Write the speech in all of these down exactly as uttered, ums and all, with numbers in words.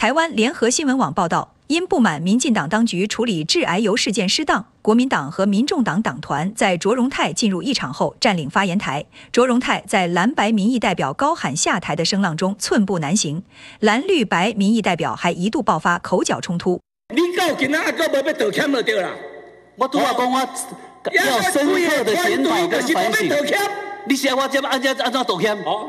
台湾联合新闻网报道，因不满民进党当局处理致癌油事件失当，国民党和民众党党团在卓荣泰进入议场后占领发言台。卓荣泰在蓝白民意代表高喊下台的声浪中寸步难行，蓝绿白民意代表还一度爆发口角冲突。 你到今仔还阁无要道歉就对啦。 我拄仔讲我要深刻的检讨跟反省。你写我这按照按照道歉。哦。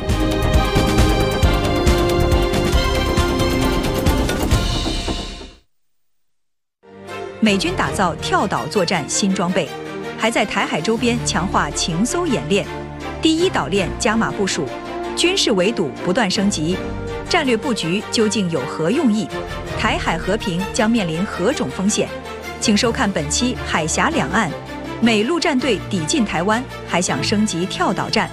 美军打造跳岛作战新装备，还在台海周边强化情搜演练。第一岛链加码部署，军事围堵不断升级，战略布局究竟有何用意？台海和平将面临何种风险？请收看本期《海峡两岸》，美陆战队抵近台湾，还想升级跳岛战。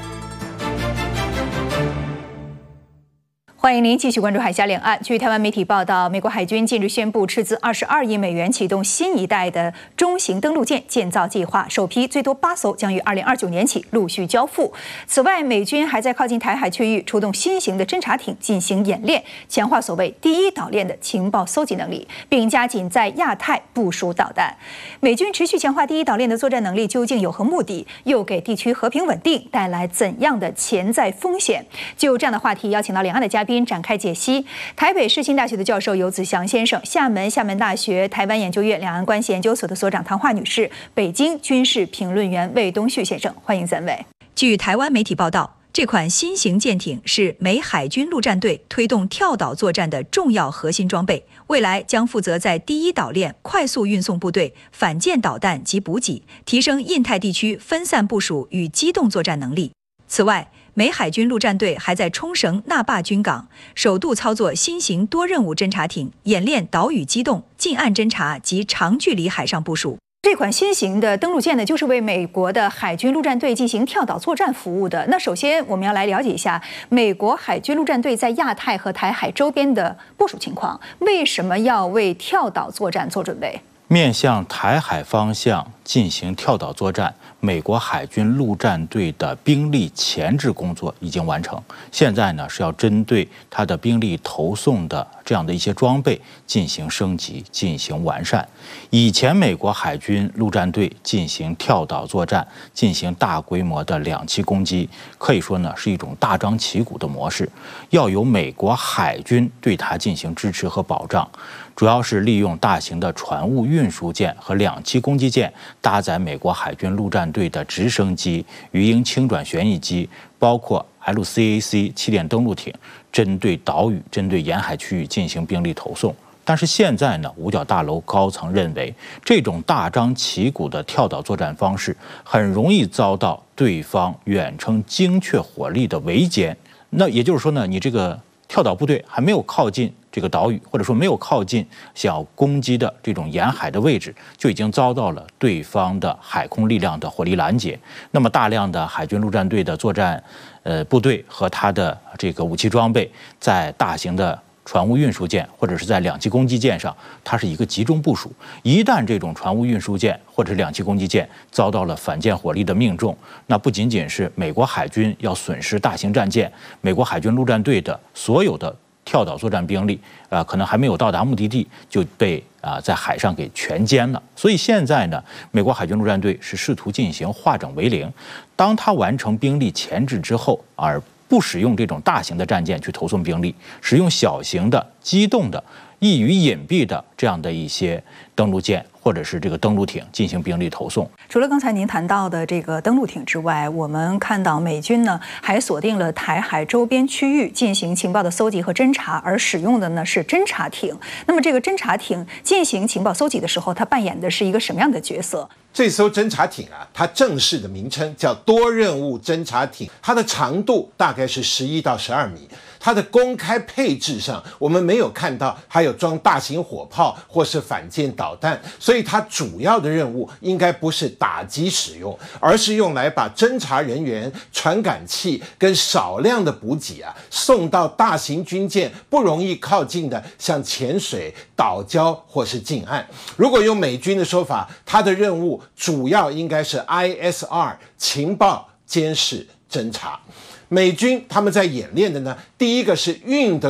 欢迎您继续关注海峡两岸。据台湾媒体报道，美国海军近日宣布斥资二十二亿美元启动新一代的中型登陆舰建造计划，首批最多八艘将于二零二九年起陆续交付。此外，美军还在靠近台海区域出动新型的侦察艇进行演练，强化所谓第一岛链的情报搜集能力，并加紧在亚太部署导弹。美军持续强化第一岛链的作战能力，究竟有何目的？又给地区和平稳定带来怎样的潜在风险？就这样的话题，邀请到两岸的嘉宾展开解析。台北世新大学的教授游子祥先生，厦门厦门大学台湾研究院两岸关系研究所的所长唐华女士，北京军事评论员魏东旭先生，欢迎三位。据台湾媒体报道，这款新型舰艇是美海军陆战队推动跳岛作战的重要核心装备，未来将负责在第一岛链快速运送部队、反舰导弹及补给，提升印太地区分散部署与机动作战能力。此外，美海军陆战队还在冲绳那霸军港首度操作新型多任务侦察艇，演练岛屿机动、近岸侦察及长距离海上部署。这款新型的登陆舰呢，就是为美国的海军陆战队进行跳岛作战服务的。那首先我们要来了解一下美国海军陆战队在亚太和台海周边的部署情况，为什么要为跳岛作战做准备？ 面向台海方向进行跳岛作战，美国海军陆战队的兵力前置工作已经完成，现在呢是要针对它的兵力投送的这样的一些装备进行升级、进行完善。以前美国海军陆战队进行跳岛作战、进行大规模的两栖攻击，可以说呢是一种大张旗鼓的模式，要由美国海军对它进行支持和保障。主要是利用大型的船坞运输舰和两栖攻击舰，搭载美国海军陆战队的直升机、鱼鹰轻转旋翼机，包括 L C A C 气垫登陆艇，针对岛屿、针对沿海区域进行兵力投送。但是现在呢，五角大楼高层认为，这种大张旗鼓的跳岛作战方式很容易遭到对方远程精确火力的围歼。那也就是说呢，你这个跳岛部队还没有靠近这个岛屿，或者说没有靠近想要攻击的这种沿海的位置，就已经遭到了对方的海空力量的火力拦截。那么大量的海军陆战队的作战呃部队和它的这个武器装备，在大型的船坞运输舰或者是在两栖攻击舰上，它是一个集中部署。一旦这种船坞运输舰或者是两栖攻击舰遭到了反舰火力的命中，那不仅仅是美国海军要损失大型战舰，美国海军陆战队的所有的跳岛作战兵力，呃，可能还没有到达目的地就被啊、呃、在海上给全歼了。所以现在呢，美国海军陆战队是试图进行化整为零，当他完成兵力前置之后，而不使用这种大型的战舰去投送兵力，使用小型的、机动的、易于隐蔽的这样的一些登陆舰或者是这个登陆艇进行兵力投送。 除了刚才您谈到的这个登陆艇之外，我们看到美军呢还锁定了台海周边区域进行情报的搜集和侦察，而使用的呢是侦察艇。那么这个侦察艇进行情报搜集的时候，它扮演的是一个什么样的角色？ 这艘侦察艇啊，它正式的名称叫多任务侦察艇，它的长度大概是十一到十二米。它的公开配置上，我们没有看到还有装大型火炮或是反舰导弹，所以它主要的任务应该不是打击使用，而是用来把侦察人员、传感器跟少量的补给啊送到大型军舰不容易靠近的，像潜水、岛礁或是近岸。如果用美军的说法，它的任务主要应该是 I S R 情报、监视、侦察。美军他们在演练的呢，第一个是运的